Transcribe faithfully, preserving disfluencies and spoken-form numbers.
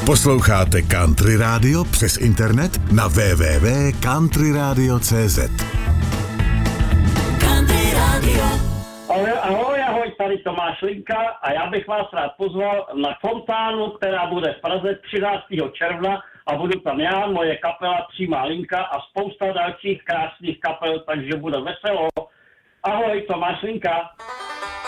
Posloucháte Country Radio přes internet na w w w tečka country radio tečka c z. Country Radio. Ahoj, ahoj, ahoj, tady Tomáš Linka a já bych vás rád pozval na fontánu, která bude v Praze třináctého června a budu tam já, moje kapela Přímá linka a spousta dalších krásných kapel, takže bude veselo. Ahoj, Tomáš Linka.